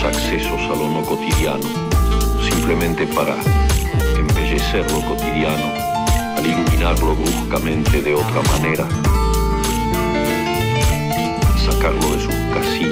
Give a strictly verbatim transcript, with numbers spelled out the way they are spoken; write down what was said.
los accesos a lo no cotidiano, simplemente para embellecer lo cotidiano, al iluminarlo bruscamente de otra manera, sacarlo de sus casillas.